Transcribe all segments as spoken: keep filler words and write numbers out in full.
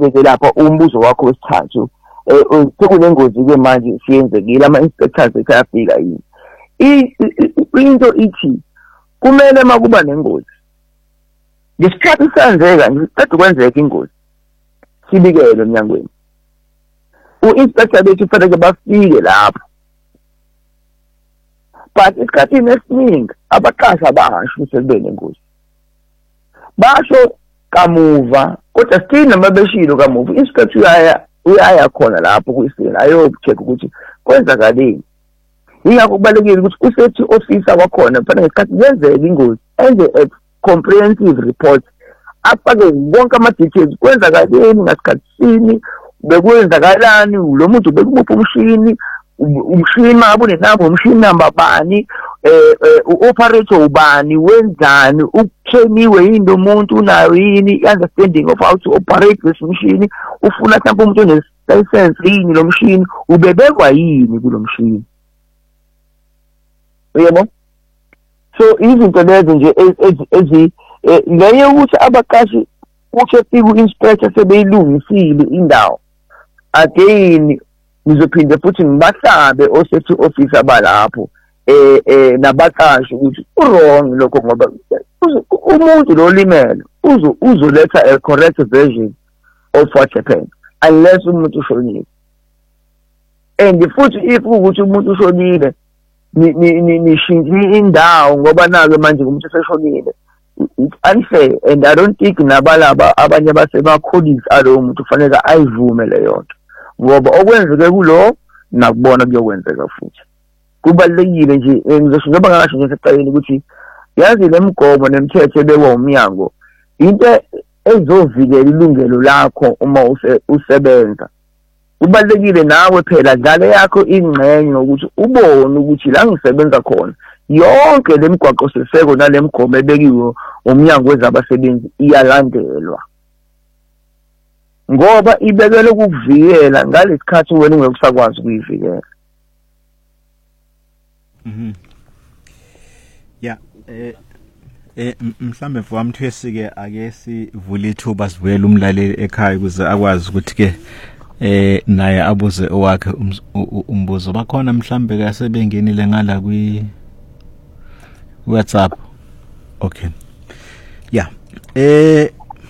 bese lapha umbuzo wakho wesithathu eh sekunengozi ke manje siyenzekile ama-inspectors ekhayafika yini into ithi kumele makuba nengozi ngesikhathi senzeka nje qeda kwenzeka ingozi sibikele emnyangweni u-inspector bethu kufanele bafike lapho but isikhathini esiningi abaqashi abasho ukuthi kube nengozi basho kamuva kodwa still noma beshilo kamuva inspector uyaya uyaya khona lapho kuyisini ayocheck ukuthi kwenzakaleni yingakho kubalekile ukuthi usethi officer wakhona kufanele ngesikhathi yenzeke ingozi enze a comprehensive report afake wonke ama-details kwenzakaleni ngasikhathi sini bekwenzakalani lo muntu bekumuphi umshini umshini mabune nabo umshini namba bani eh u-operator ubani wenzani utrainiwe yini lo muntu unayo yini understanding of how to operate this machine ufuna mhlawumbe umuntu one-license yini lo mshini ubebekwa yini kulo mshini uyabo so izinto lezo nje ezi leyo ukuthi abaqashi ukhe ku-inspector sebeyilungisile indawo again ngizophinde futhi ngibahlabe osafety officer balapho eh eh nabaqashi ukuthi wrong lokho ngoba umuntu lo limele uzo uzoletha a correct version of what happened unless umuntu ushonile and futhi if ukuthi umuntu ushonile ni ni nishintshe indawo ngoba nake manje umuntu seshonile it's unfair and I don't think nabalaba abanye baseba colleagues alo muntu kufanele ayivume leyo nto ngoba okwenzeke kulo nakubona kuyokwenzeka futhi kubalekile nje ngizosho ngoba ngasho nje sekuqaleni ukuthi yazi lemgomo nemithetho ebekwa umnyango into ezovikela ilungelo lakho uma usebenza kubalekile nawe phela dlale yakho ingxenye ukuthi ubone ukuthi la ngisebenza khona yonke lemigwaqo siseko nalemgomo ebekiwe umnyango wezabasebenzi iyalandelwa ngoba ibekele ukuvikela ngalesikhathi wena ungekusakwazi ukuyivikela. Mhm. Yeah, eh eh mhlambe mfowamthwesi ke ake sivule ithuba sivuyele umlaleli ekhaya ukuze akwazi ukuthi ke eh naye abuze owakhe umbuzo bakhona mhlambe ke asebengenile ngala kwi WhatsApp. Okay. Yeah. Eh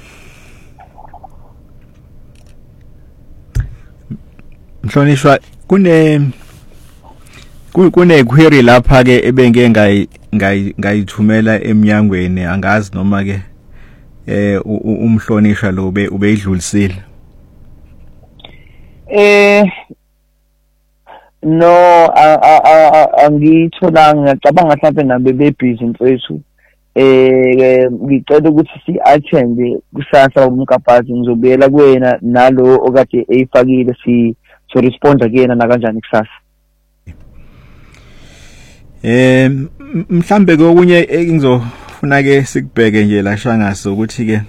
Mhlonishwa kune kune query lapha ke ebenge ngayi ngayithumela eminyangweni angazi noma ke eh umhlonishwa lo ubeyidlulisile. Eh no angitholanga ngicabanga mhlawumbe nabe bebusy mfethu eh ngicela ukuthi si attend kusasa umkapazi ngizobuyela kuwena nalo okade eyifakile si so respond again na kanjani kusasa. Eh mhlambe ke okunye engizofuna ke sikubheke nje la shangaso ukuthi ke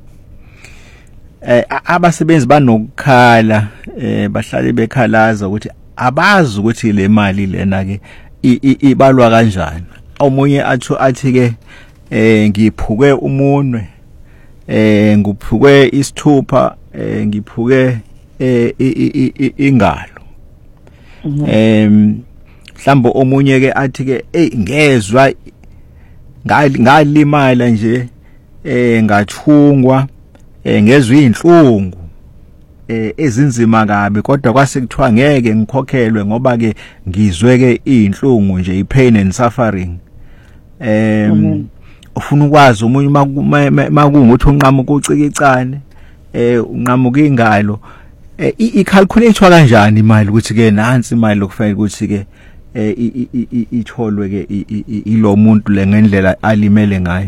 eh abasebenzi banokukhala eh bahlale bekhalaza ukuthi abazi ukuthi le mali lena ke ibalwa kanjani. Omunye atho athi ke eh ngiphuke umunwe eh ngiphuke isithupha eh ngiphuke eh ingalo em mhlambo omunye ke athi ke hey ngezwe ngalimala nje eh ngathungwa eh ngezwe inhlungu eh ezinzima kabi kodwa kwase kuthiwa ngeke ngikhokhelwe ngoba ke ngizwe ke inhlungu nje ipain and suffering em ufuna ukwazi umunye makunguthi unqamuka ucikicane eh unqamuka ingalo i-calculate kanjani imali ukuthi ke nansi imali lokufanele ukuthi ke eh itholwe ke ilo muntu le ngendlela alimele ngayo.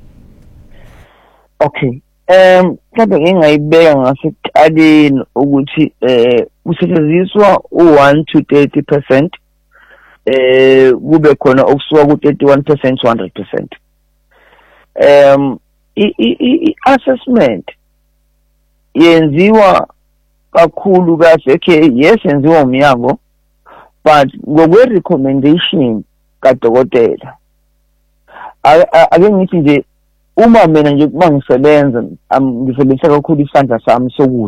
Okay, um mhlawumbe ngingayibeka ngasekuqaleni ukuthi eh kusetshenziswa u-one to thirty percent eh kube khona okusuka ku-thirty-one percent to one hundred percent. um i-assessment yenziwa kakhulu kahle okay yes yenziwa umnyango but ngokwe recommendation kadokotela ake ngithi nje uma mina nje kuba ngisebenza ngisebenzisa kakhulu isandla sami sokudla